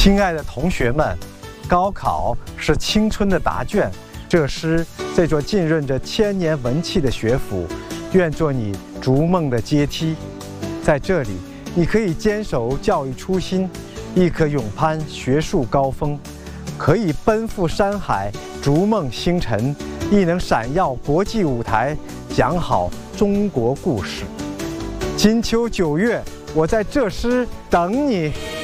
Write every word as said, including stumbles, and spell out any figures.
亲爱的同学们，高考是青春的答卷。这诗这座浸润着千年文气的学府，愿做你逐梦的阶梯。在这里，你可以坚守教育初心，亦可勇攀学术高峰，可以奔赴山海，逐梦星辰，亦能闪耀国际舞台，讲好中国故事。金秋九月，我在这诗等你。